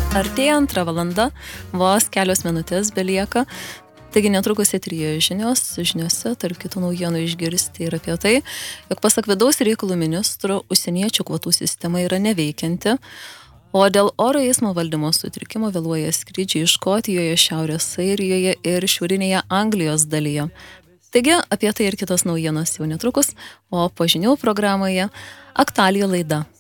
Artėja antra valanda, vos kelios minutės belieka. Taigi netrukus eteryje žiniose, tarp kitų naujienų išgirsti ir apie tai, jog pasak vidaus reikalų ministro, užsieniečių kvotų sistema yra neveikianti, o dėl oro eismo valdymo sutrikimo vėluoja skrydžiai Škotijoje, Šiaurės Airijoje ir šiaurinėje Anglijos dalyje. Taigi apie tai ir kitos naujienos jau netrukus, o po žinių programoje aktualijų laida.